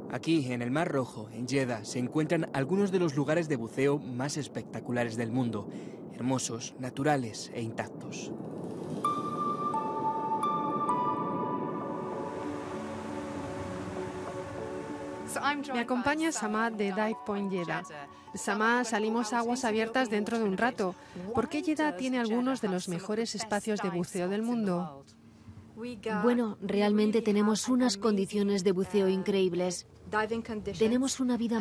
Aquí, en el Mar Rojo, en Jeddah, se encuentran algunos de los lugares de buceo más espectaculares del mundo, hermosos, naturales e intactos. Me acompaña Samad de Dive Point Jeddah. Samad, salimos a aguas abiertas dentro de un rato. ¿Por qué Jeddah tiene algunos de los mejores espacios de buceo del mundo? Bueno, realmente tenemos unas condiciones de buceo increíbles. Tenemos una vida